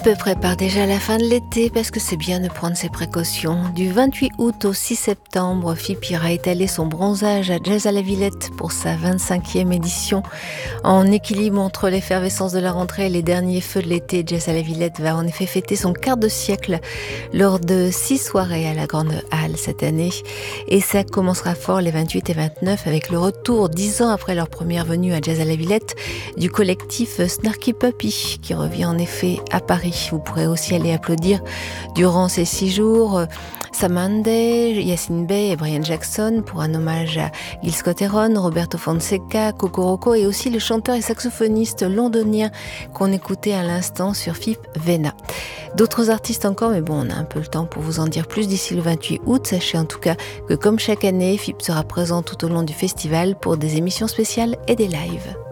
Peu prépare déjà la fin de l'été parce que c'est bien de prendre ses précautions. Du 28 août au 6 septembre, FIP ira étaler son bronzage à Jazz à la Villette pour sa 25e édition. En équilibre entre l'effervescence de la rentrée et les derniers feux de l'été, Jazz à la Villette va en effet fêter son quart de siècle lors de 6 soirées à la Grande Halle cette année. Et ça commencera fort les 28 et 29 avec le retour, 10 ans après leur première venue à Jazz à la Villette, du collectif Snarky Puppy qui revient en effet à Paris. Vous pourrez aussi aller applaudir durant ces 6 jours Sam Handey, Yacine Bey et Brian Jackson pour un hommage à Gil Scott-Heron, Roberto Fonseca, Coco Roco et aussi le chanteur et saxophoniste londonien qu'on écoutait à l'instant sur FIP Vena. D'autres artistes encore, mais bon, on a un peu le temps pour vous en dire plus d'ici le 28 août. Sachez en tout cas que comme chaque année, FIP sera présent tout au long du festival pour des émissions spéciales et des lives.